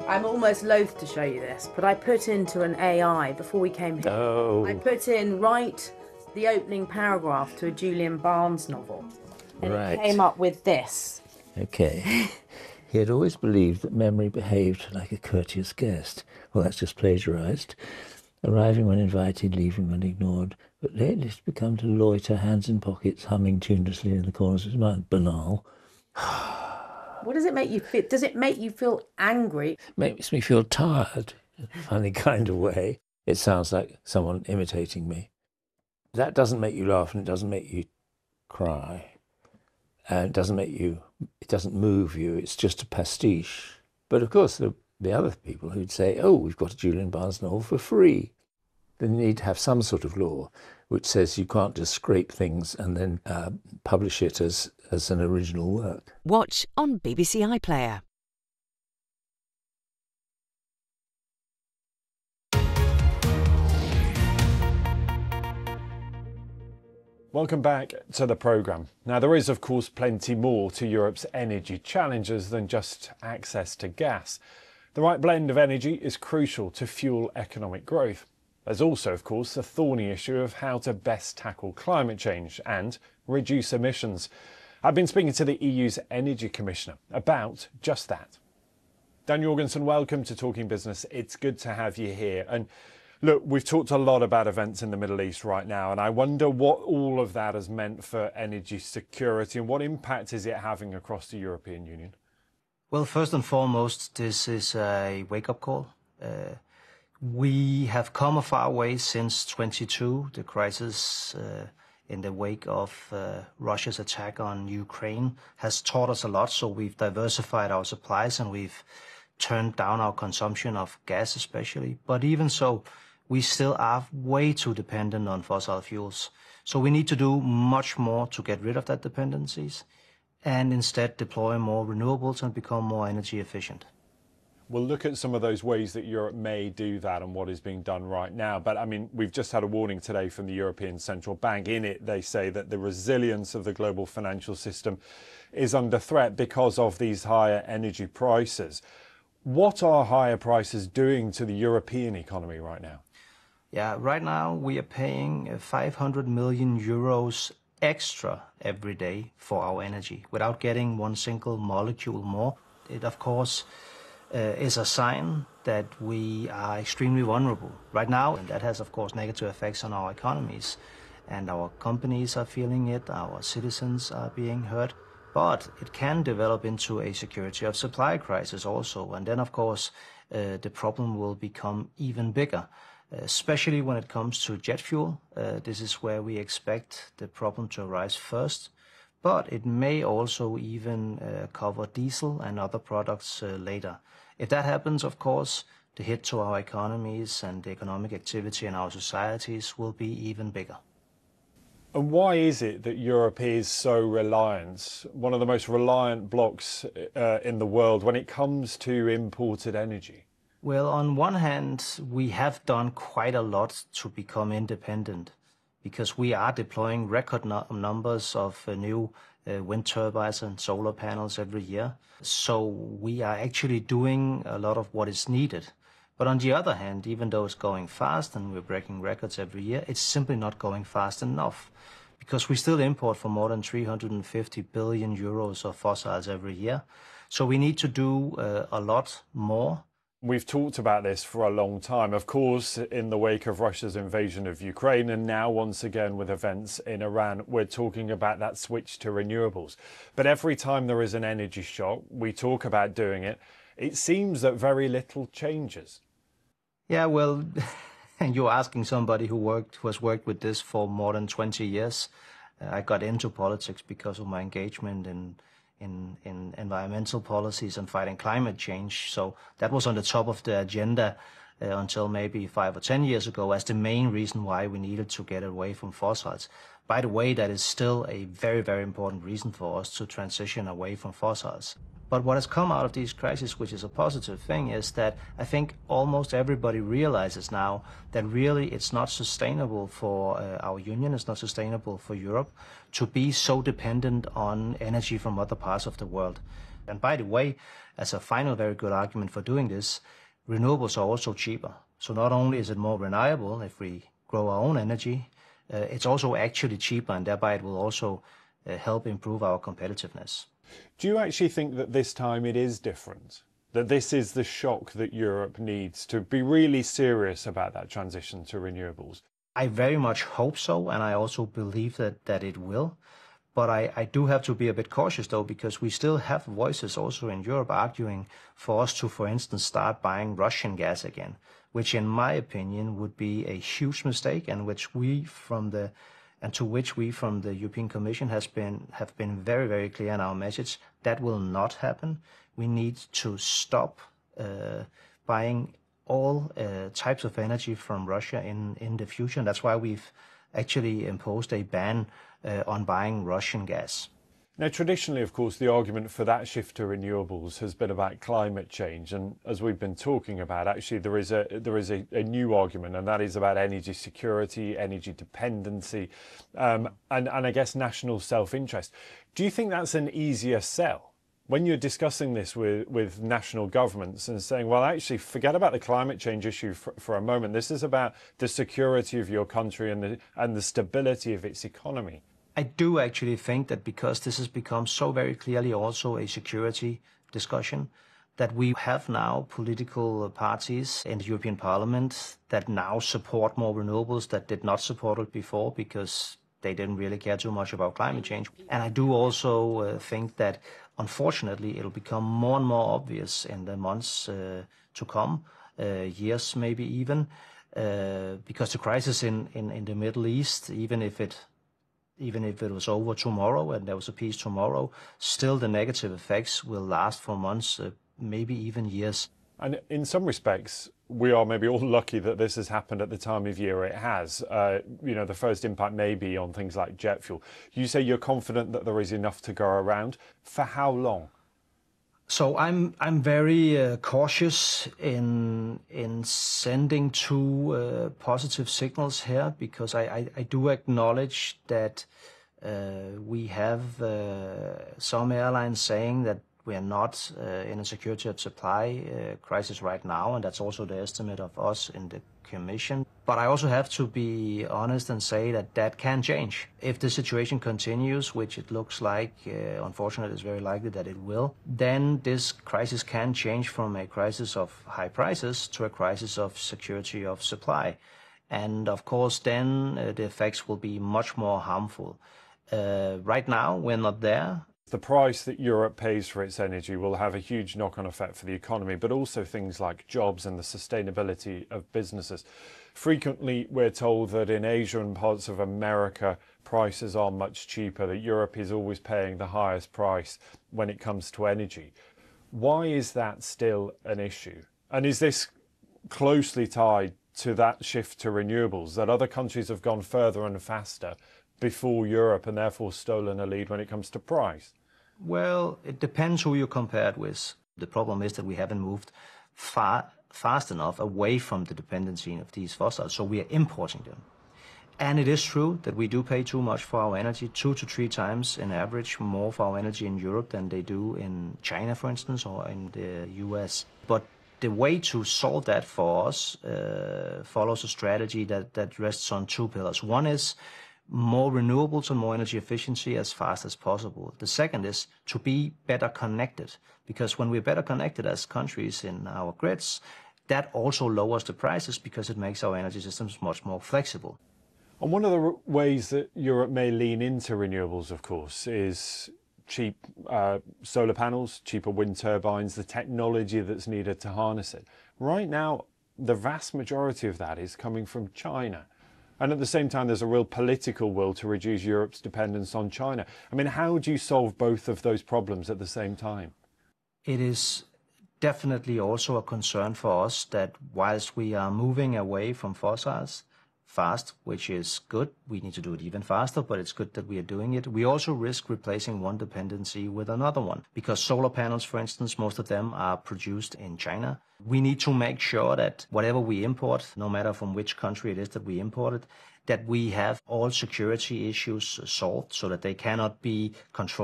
I'm almost loath to show you this, but I put into an AI before we came here. Oh. I put in, write the opening paragraph to a Julian Barnes novel. And Right. it came up with this. Okay. He had always believed that memory behaved like a courteous guest. Well, that's just plagiarised. Arriving when invited, leaving when ignored. But lately it's become to loiter, hands in pockets, humming tunelessly in the corners of his mind. Banal. What does it make you feel? Does it make you feel angry? Makes me feel tired in a funny kind of way. It sounds like someone imitating me. That doesn't make you laugh and it doesn't make you cry. And it doesn't move you, it's just a pastiche. But of course, the other people who'd say, oh, we've got a Julian Barnes novel for free. Then you need to have some sort of law which says you can't just scrape things and then publish it as an original work. Watch on BBC iPlayer. Welcome back to the programme. Now, there is, of course, plenty more to Europe's energy challenges than just access to gas. The right blend of energy is crucial to fuel economic growth. There's also, of course, the thorny issue of how to best tackle climate change and reduce emissions. I've been speaking to the EU's Energy Commissioner about just that. Dan Jorgensen, welcome to Talking Business. It's good to have you here. And look, we've talked a lot about events in the Middle East right now, and I wonder what all of that has meant for energy security and what impact is it having across the European Union? Well, first and foremost, this is a wake-up call. We have come a far way since 22. The crisis in the wake of Russia's attack on Ukraine has taught us a lot, so we've diversified our supplies and we've turned down our consumption of gas especially. But even so, we still are way too dependent on fossil fuels. So we need to do much more to get rid of that dependencies and instead deploy more renewables and become more energy efficient. We'll look at some of those ways that Europe may do that and what is being done right now. But I mean, we've just had a warning today from the European Central Bank. In it, they say that the resilience of the global financial system is under threat because of these higher energy prices. What are higher prices doing to the European economy right now? Yeah, right now we are paying 500 million euros extra every day for our energy without getting one single molecule more. It, of course, is a sign that we are extremely vulnerable right now, and that has, of course, negative effects on our economies. And our companies are feeling it, our citizens are being hurt. But it can develop into a security of supply crisis also. And then, of course, the problem will become even bigger, especially when it comes to jet fuel. This is where we expect the problem to arise first. But it may also even cover diesel and other products later. If that happens, of course, the hit to our economies and the economic activity in our societies will be even bigger. And why is it that Europe is so reliant, one of the most reliant blocs in the world when it comes to imported energy? Well, on one hand, we have done quite a lot to become independent because we are deploying record numbers of new wind turbines and solar panels every year. So we are actually doing a lot of what is needed. But on the other hand, even though it's going fast and we're breaking records every year, it's simply not going fast enough because we still import for more than 350 billion euros of fossils every year. So we need to do a lot more. We've talked about this for a long time, of course, in the wake of Russia's invasion of Ukraine, and now once again with events in Iran, we're talking about that switch to renewables. But every time there is an energy shock, we talk about doing it. It seems that very little changes. Yeah, well, you're asking somebody who has worked with this for more than 20 years. I got into politics because of my engagement in environmental policies and fighting climate change. So that was on the top of the agenda until maybe 5 or 10 years ago as the main reason why we needed to get away from fossils. By the way, that is still a very, very important reason for us to transition away from fossils. But what has come out of these crises, which is a positive thing, is that I think almost everybody realizes now that really it's not sustainable for our union, it's not sustainable for Europe to be so dependent on energy from other parts of the world. And by the way, as a final very good argument for doing this, renewables are also cheaper. So not only is it more reliable if we grow our own energy, it's also actually cheaper, and thereby it will also help improve our competitiveness. Do you actually think that this time it is different? That this is the shock that Europe needs to be really serious about that transition to renewables? I very much hope so, and I also believe that it will. But I do have to be a bit cautious, though, because we still have voices also in Europe arguing for us to, for instance, start buying Russian gas again, which in my opinion would be a huge mistake, and to which we from the European Commission have been very, very clear in our message. That will not happen. We need to stop buying all types of energy from Russia in the future. And that's why we've actually imposed a ban on buying Russian gas. Now, traditionally, of course, the argument for that shift to renewables has been about climate change. And as we've been talking about, actually, there is a new argument, and that is about energy security, energy dependency, and I guess national self-interest. Do you think that's an easier sell? When you're discussing this with national governments and saying, well, actually, forget about the climate change issue for a moment. This is about the security of your country and the stability of its economy. I do actually think that because this has become so very clearly also a security discussion, that we have now political parties in the European Parliament that now support more renewables that did not support it before because they didn't really care too much about climate change. And I do also think that, unfortunately, it'll become more and more obvious in the months to come, years maybe even, because the crisis in the Middle East, even if it was over tomorrow and there was a peace tomorrow, still the negative effects will last for months, maybe even years. And in some respects, we are maybe all lucky that this has happened at the time of year it has. The first impact may be on things like jet fuel. You say you're confident that there is enough to go around. For how long? So I'm very cautious in sending too positive signals here, because I do acknowledge that we have some airlines saying that we are not in a security of supply crisis right now, and that's also the estimate of us in the Commission. But I also have to be honest and say that can change. If the situation continues, which it looks like, unfortunately it's very likely that it will, then this crisis can change from a crisis of high prices to a crisis of security of supply. And of course then the effects will be much more harmful. Right now we're not there. The price that Europe pays for its energy will have a huge knock-on effect for the economy, but also things like jobs and the sustainability of businesses. Frequently, we're told that in Asia and parts of America, prices are much cheaper, that Europe is always paying the highest price when it comes to energy. Why is that still an issue? And is this closely tied to that shift to renewables, that other countries have gone further and faster before Europe and therefore stolen a lead when it comes to price? Well, it depends who you compare it with. The problem is that we haven't moved fast enough away from the dependency of these fossils, so we are importing them. And it is true that we do pay too much for our energy, 2 to 3 times in average more for our energy in Europe than they do in China, for instance, or in the US. But the way to solve that for us follows a strategy that rests on 2 pillars. One is more renewables and more energy efficiency as fast as possible. The second is to be better connected, because when we're better connected as countries in our grids, that also lowers the prices because it makes our energy systems much more flexible. And one of the ways that Europe may lean into renewables, of course, is cheap solar panels, cheaper wind turbines, the technology that's needed to harness it. Right now, the vast majority of that is coming from China. And at the same time, there's a real political will to reduce Europe's dependence on China. I mean, how do you solve both of those problems at the same time? It is definitely also a concern for us that whilst we are moving away from fossils fast, which is good, we need to do it even faster, but it's good that we are doing it. We also risk replacing one dependency with another one, because solar panels, for instance, most of them are produced in China. We need to make sure that whatever we import, no matter from which country it is that we import it, that we have all security issues solved so that they cannot be controlled